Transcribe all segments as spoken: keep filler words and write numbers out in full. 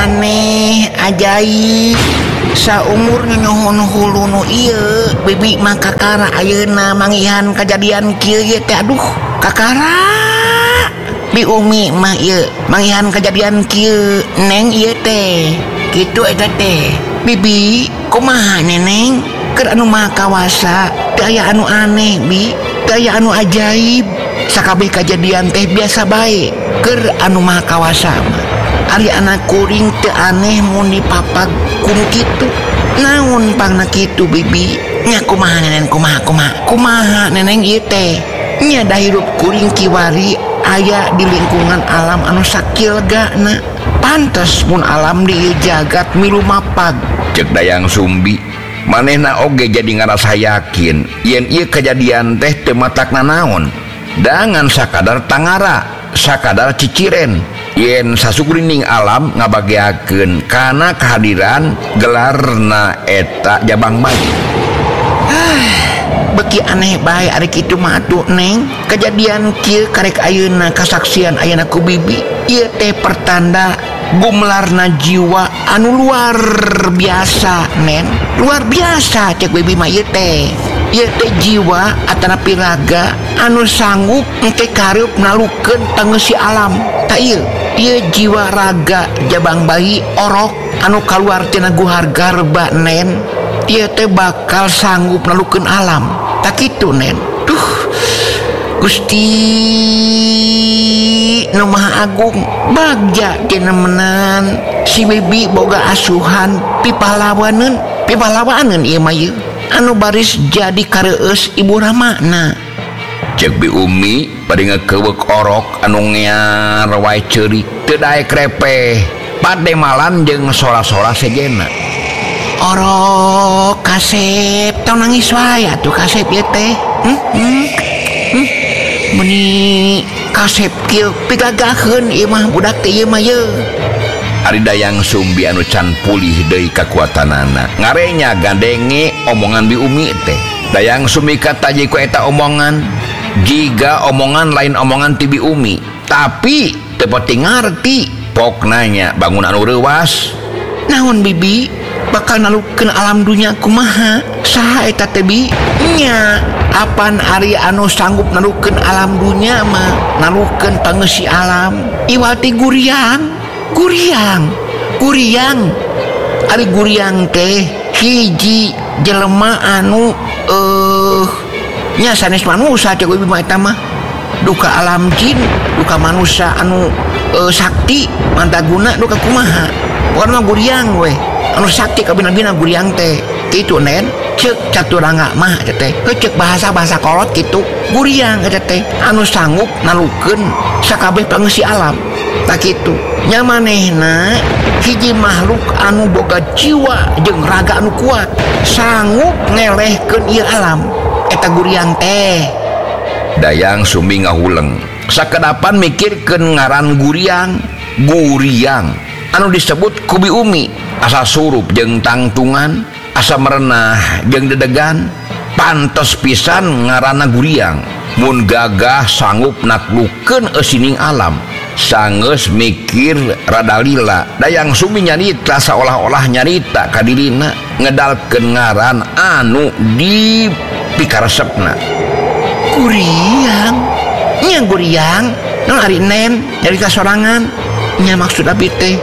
aneh ajaib saumurnya nyohon hulu nu ieu bibi mah kakara ayeuna mangihan kejadian kieu ye teh aduh kakara bi umi mah ieu mangihan kejadian kieu neng ieu teh kitu eta teh bibi kumaha neneng keur anu maha kawasa teu aya anu aneh bi teu aya anu ajaib sakabeh kejadian teh biasa bae keur anu maha kawasa mah ari anak kuring teu aneh mun dipapag kudu kitu naon pangna kitu bibi nya kumaha neneng kumaha kumaha kumaha neneng ieu teh nya da hirup kuring kiwari aya di lingkungan alam anu sakilgana pantes mun alam di jagat milu mapag cek Dayang Sumbi manehna oge jadi ngarasa yakin yen ieu kejadian teh teu matakna naon dangan sakadar tangara sakadar ciciren yen sasugrining alam ngabageakeun kana kehadiran gelarna eta Jabang Bayi. Beki aneh bae ari kitu mah atuh neng kejadian kieu karek ayeuna kasaksian ayeuna ku bibi ieu teh pertanda gumlarna jiwa anu luar biasa nen luar biasa cek bibi mah ieu teh ieu teh jiwa atanapi raga anu sanggup engke kareup nalukeun tangeusi alam ta ieu ieu jiwa raga Jabang Bayi orok anu kaluar tina guhar garba nen ieu teh bakal sanggup nalukeun alam tak kitu nen duh Gusti nu Maha Agung bagja tina menan si bibi boga asuhan pipalawaneun pipalawaneun ieu mah ieu anu baris jadi kareueus ibu ramana cek bi umi bade ngakeuweuk orok anu ngear wae ceurik teu daek repeh pademalan jeung sora-sora segena orok kasep tong nangis wae atuh kasep ieu teh hmm? hmm? hmm? Meni kasep kieu pigagaheun ieu mah budak teh ieu mah ieu ari Dayang Sumbi anu can pulih deui kakuatanana ngarenya gandenge omongan bi umi teh Dayang Sumbi kataji ku eta omongan jiga omongan lain omongan ti bi umi tapi teu pati ngarti pok nanya bangun anu reuwas naon bibi bakal nalukeun alam dunya kumaha saha eta teh bi nya apan ari anu sanggup nalukeun alam dunya mah nalukeun pangeusi alam iwati guriang guriang guriang ari guriang teh hiji jelema anu eh nya sanes manusia cek bibi mah eta mah duka alam jin duka manusia anu uh, sakti mantaguna duka kumaha bukan mah guriang we anu sakti kabina-bina guriang teh kitu nen cek caturangga mah eta teh cek bahasa-bahasa kolot kitu guriang eta teh anu sanggup nalukeun sakabeh pangeusi alam tak kitu nya manehna hiji makhluk anu boga jiwa jeung raga anu kuat sanggup ngelehkeun ieu alam eta guriang teh Dayang Sumbi ngahuleng sakedapan mikirkeun ngaran guriang guriang anu disebut ku bi umi asa surup jeung tangtungan asa merenah jeung dedegan pantos pisan ngaranna guriang mun gagah sanggup naklukeun eusining alam sangeus mikir rada lila Dayang Sumbi nyarita seolah-olah nyarita ka dirina ngedalkeun ngaran anu di pikaresepna guriang nya guriang naon ari nen nyarita sorangan nya maksud abi teh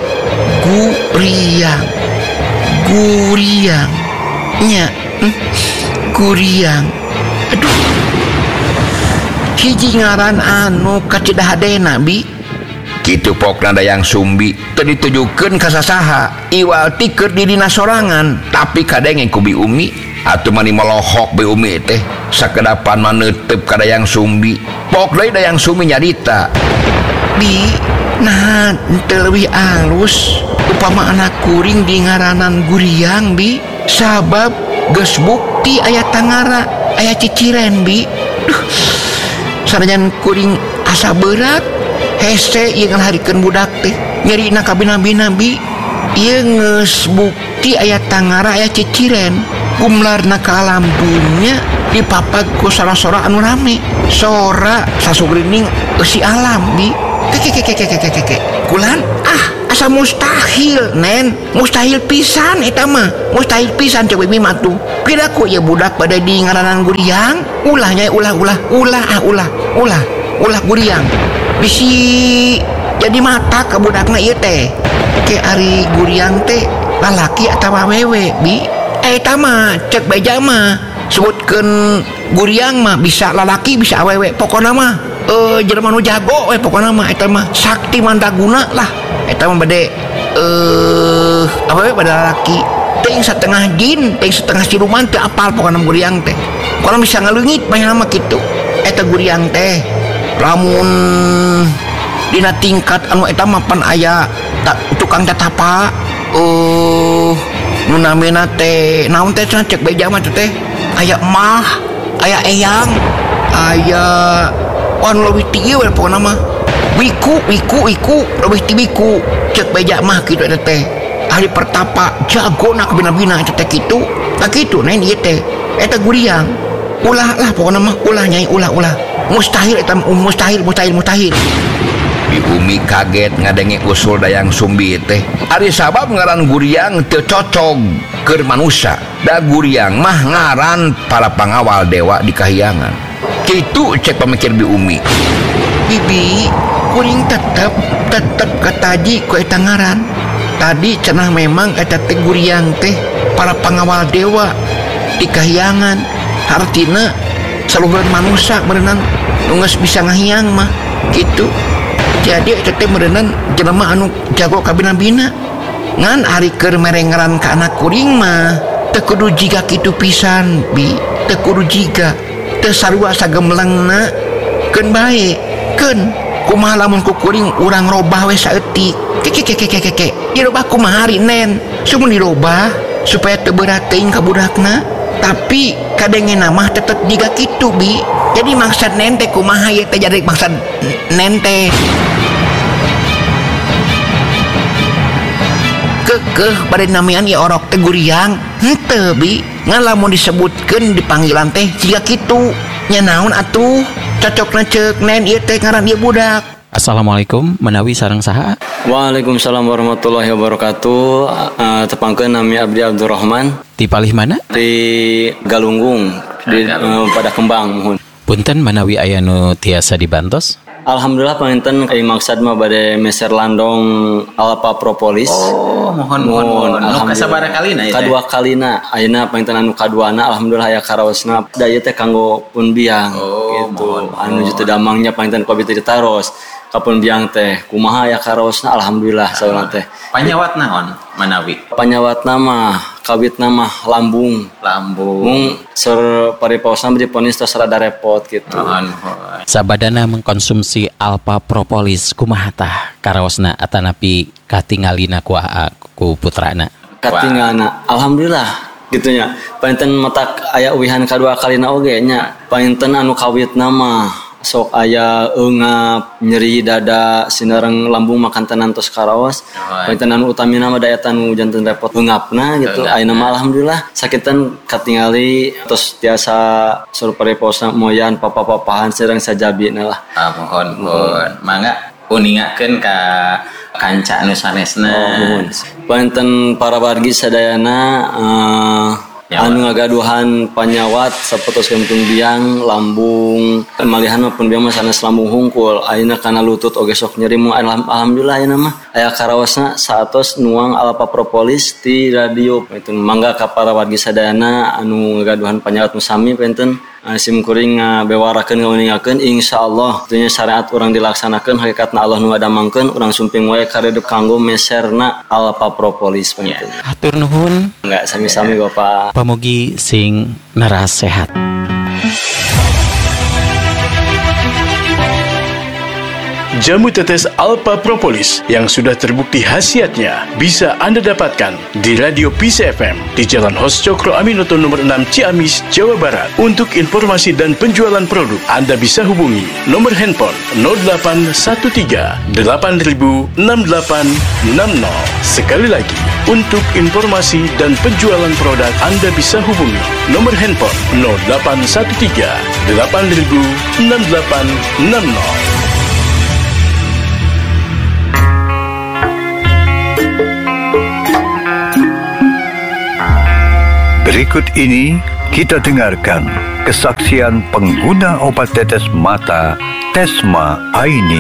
guriang guriang nya hmm? guriang aduh hiji ngaran anu kacidahadena bi kitu pokna Dayang Sumbi teu ditujukeun ka sasaha iwalti keur dirina sorangan tapi kadenge ku bi umi atuh mani melohok bi umi teh sakedapan maneuteub ka Dayang Sumbi pok deui Dayang Sumbi nyarita bi nah teu leuwih alus upama anak kuring di ngaranan guriang bi sabab geus bukti aya tangara aya ciciren bi duh sanajan kuring asa berat hese ieu ngalharikeun budak teh nyarina kabina-bina bi ieu geus bukti aya tangara aya ciciren gumlarna ka alam dunya dipapag ku sora-sora anu rame sora sasugrining eusi alam bi keke keke keke keke kulan ah asa asa mustahil nen mustahil pisan eta mah mustahil pisan cewek mimah tuh pidaku ya budak pada di ngaranan guriang ulahnya ulah ulah ulah ah ulah ulah ulah guriang bisi jadi mata ke budakna ieu teh ke ari guriang teh lalaki atawa awewe bi eta mah cek beja mah sebutkeun guriang mah bisa lalaki bisa awewe pokona mah eh jelema nu jago we pokona mah eta mah sakti mandaguna lah eta mah bade eh awewe pada lalaki teh setengah jin teh setengah siluman teh apal pokona guriang teh pokona bisa ngaleungit bae nama kitu eta guriang teh lamun dina tingkat anu eta mah pan aya ta, tukang tatapa uh nu namina teh naon teh cek beja mah teh aya emah aya eyang aya wan leuwih ti ieu we pokona mah wiku wiku wiku leuwih ti wiku cek beja mah kitu eta teh ahli pertapa jagona kabina-bina eta teh kitu tak kitu nain ieu teh eta guriang ulah lah pokona mah ulah nyai ulah ulah mustahil eta mustahil mustahil mustahil Bi Umi kaget ngadenge usul Dayang Sumbi teh ari sabab ngaran guriang teu cocok keur manusia da guriang mah ngaran para pangawal dewa di kahyangan kitu cek pemikir Bi Umi bibi kuring tetep tetep kataji ku eta ngaran tadi cenah memang eta teh guriang teh para pangawal dewa di kahyangan artina saluhuran manusia berenang nunggus bisa ngahiang mah gitu jadi itu teh berenang jelema anu jago kabina-bina ngan ari keur merengeran ka anak kuring mah teu kudu jiga kitu pisan bi teu kudu jiga teu sarua sagemlengna keun bae keun kumaha lamun ku kuring urang robah we saeutik keke keke keke keke dirobah kumaha ari nen sumun dirobah supaya teu berat teuing ka budakna tapi kadengena mah tetep jiga kitu bi jadi maksud nente kumaha ieu teh jadi maksud nente kekeh pada namian ya orok teh guriang henteu bi ngan lamun disebutkeun di panggilan teh jiga kitu nya naon atuh cocokna ceuk nen ieu teh ngaran ieu budak. Assalamualaikum menawi sareng saha. Waalaikumsalam warahmatullahi wabarakatuh. Uh, tepangkeun nami Abdi Abdurrahman. Di palih mana? Di Galunggung di uh, pada Kembang mohon. Punten menawi aya nu tiasa dibantos. Alhamdulillah panginten ai maksad mah bade meser landong Alpha Propolis. Oh, mohon mohon mohon. Nu kasabaraha kalina ieu? Kadua kalina. Ayeuna panginten anu kaduana alhamdulillah aya karaosna da ieu teh kanggo pun biang oh, gitu. Anu jutu damangnya panginten kobi teh ditaros. Kapun biang teh kumaha aya karaosna alhamdulillah saurang teh. Panyawat naon manawi? Panyawatna mah kawitna mah lambung. Lambung. Mung ser paripaosna diponis tos rada repot gitu. Mohon mohon. Sabadana mengkonsumsi Alpha Propolis kumaha tah karaosna atanapi katingalina ku ku putrana? Katingalna alhamdulillah gitunya. Painten matak aya uwihan kadua kalina oge nya. Painten anu kawitna mah sok aya eungap nyeri dada sinereng lambung makan tenan tos karaos painten anu utamina mah daya tanu janten repot eungapna gitu ayeuna mah alhamdulillah sakitan katingali tos tiasa sur pareposna moyan papa-papahan sareng sajabina lah. Ah mohon mohon mangga uningakeun ka kanca anu sanesna. Oh, painten para wargi sadayana uh, anu ngagaduhan panyawat sapertoskeun pun biang lambung malihan pun biang mah sanes lambung hungkul ayeuna kana lutut oge sok nyeri mah alhamdulillah ayeuna mah aya karaosna saatos nuang Alpha Propolis ti radio itu mangga ka para wargi sadayana anu ngagaduhan panyawat nu sami penten sim kuring ngabewarakeun ngauningakeun insyaallah tuluy syariat urang dilaksanakeun hakikatna Allah nu ngadamangkeun urang sumping wae karedep kanggo meserna Alpha Propolis penten. Hatur nuhun. Enggak sami-sami Bapak. Pamugi sing naras sehat. Jamu tetes Alpha Propolis yang sudah terbukti khasiatnya bisa Anda dapatkan di Radio Peace F M di Jalan Hos Cokro Aminoto nomor enam Ciamis, Jawa Barat. Untuk informasi dan penjualan produk, Anda bisa hubungi nomor handphone nol delapan satu tiga delapan nol enam delapan enam nol. Sekali lagi, untuk informasi dan penjualan produk, Anda bisa hubungi nomor handphone nol delapan satu tiga delapan nol enam delapan enam nol. Berikut ini kita dengarkan kesaksian pengguna obat tetes mata Tesma Aini.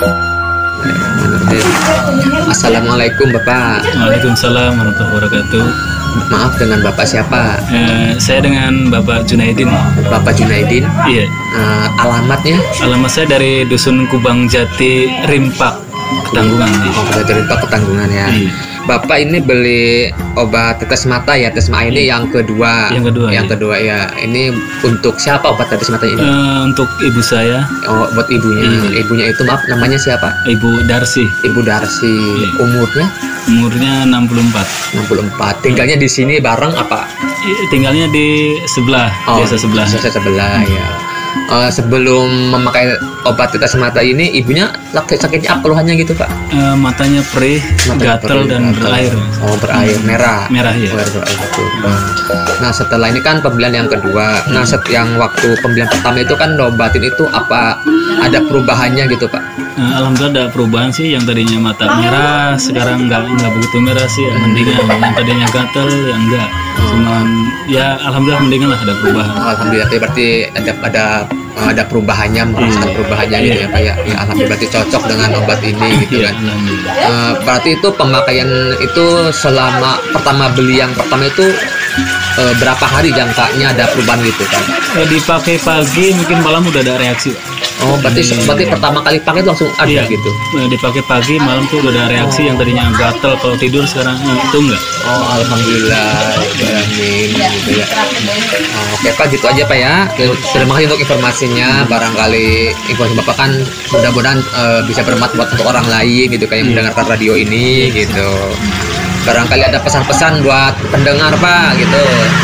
Assalamualaikum Bapak. Waalaikumsalam warahmatullahi wabarakatuh. Maaf, dengan Bapak siapa? Eh, saya dengan Bapak Junaidin. Bapak Junaidin? Iya. Eh, alamatnya? Alamat saya dari Dusun Kubang Jati, Rimpak, Ketanggungan. Oh, Jati Rimpak, Ketanggungan ya. Iya. Bapak ini beli obat tetes mata ya, Tesma ini yang kedua. Yang kedua. Yang iya. kedua ya. Ini untuk siapa obat tetes mata ini? Eh, untuk ibu saya. Oh, buat ibunya. Iya. Ibunya itu maaf, namanya siapa? Ibu Darsi. Ibu Darsi. Iya. Umurnya? Umurnya enam puluh empat. enam puluh empat. Tinggalnya di sini bareng apa? Tinggalnya di sebelah, Oh, desa sebelah. Desa sebelah ya. Uh, sebelum memakai obat tetes mata ini, ibunya sakitnya apa keluhannya gitu Pak? Eh, matanya perih, Matanya gatal perih, dan gatal. berair. Oh, berair merah. Merah ya. Oh, berair itu. Nah, setelah ini kan pembelian yang kedua. Nah, set yang waktu pembelian pertama itu kan obatin itu apa ada perubahannya gitu Pak? Eh, Alhamdulillah ada perubahan sih, yang tadinya mata merah sekarang nggak nggak begitu merah sih, ya, mendingan. Yang tadinya gatal ya enggak, cuman ya alhamdulillah mendingan lah, ada perubahan. Alhamdulillah, berarti ada ada ada perubahannya, merasakan perubahannya gitu ya Pak ya. Ya alhamdulillah, berarti cocok dengan obat ini gitu Iya, kan. alhamdulillah. Eh, berarti itu pemakaian itu selama pertama beli yang pertama itu eh, berapa hari jangkanya ada perubahan gitu kan? Eh, dipakai pagi mungkin malam udah ada reaksi. Oh, berarti berarti pertama kali pakai itu langsung ada Iya, gitu. Eh, dipakai pagi malam tuh udah ada reaksi, yang tadinya gatal kalau tidur sekarang eh, itu enggak. Oh, alhamdulillah, ya, amin gitu ya. Oh, oke Pak, gitu aja Pak ya. Terima kasih untuk informasinya. Barangkali informasi Bapak kan mudah-mudahan eh, bisa bermanfaat buat untuk orang lain gitu kan yang mendengarkan radio ini gitu. Barangkali ada pesan-pesan buat pendengar Pak gitu.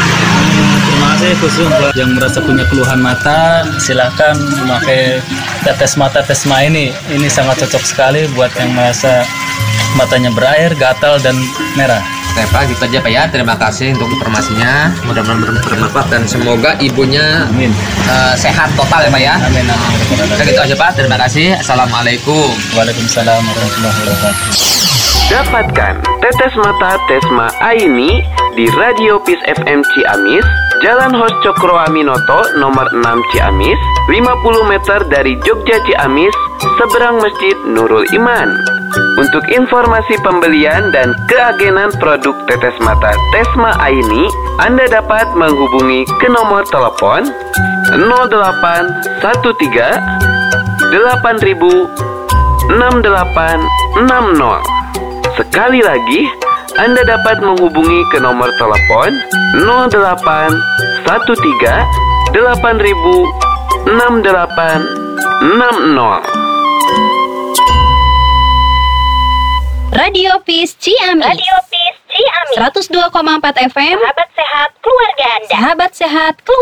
Terima kasih khusus buat yang merasa punya keluhan mata, silakan memakai tetes mata Tesma ini. Ini sangat cocok sekali buat yang merasa matanya berair, gatal dan merah. Oke Pak, gitu aja Pak ya. Terima kasih untuk informasinya. Mudah-mudahan ber- bermanfaat dan semoga ibunya Amin. eh, sehat total ya Pak ya. Amin. amin. Oke, gitu aja Pak. Terima kasih. Assalamualaikum. Waalaikumsalam warahmatullahi wabarakatuh. Dapatkan tetes mata Tesma Aini di Radio Peace F M Ciamis, Jalan Hos Cokro Aminoto nomor enam Ciamis, lima puluh meter dari Jogja Ciamis, seberang Masjid Nurul Iman. Untuk informasi pembelian dan keagenan produk tetes mata Tesma Aini, Anda dapat menghubungi ke nomor telepon nol delapan satu tiga delapan ribu enam delapan enam nol. Sekali lagi, Anda dapat menghubungi ke nomor telepon nol delapan satu tiga delapan ribu enam delapan enam nol. Radio Peace Ciamis. Radio Peace Ciamis. seratus dua koma empat F M. Sahabat sehat keluarga Anda. Sahabat sehat keluarga